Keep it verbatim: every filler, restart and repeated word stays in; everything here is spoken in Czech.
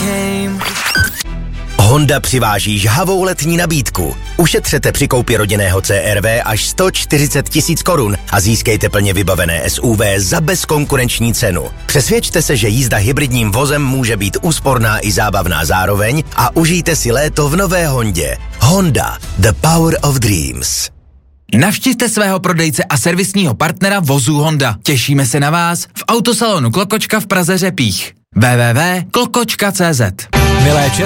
Honda přiváží žhavou letní nabídku. Ušetřete při koupi rodinného C R V až sto čtyřicet tisíc korun a získejte plně vybavené S U V za bezkonkurenční cenu. Přesvědčte se, že jízda hybridním vozem může být úsporná i zábavná zároveň a užijte si léto v nové Hondě. Honda, the power of dreams. Navštivte svého prodejce a servisního partnera vozů Honda. Těšíme se na vás v autosalonu Klokočka v Praze Řepích. w w w tečka klokočka tečka cé zet. Milé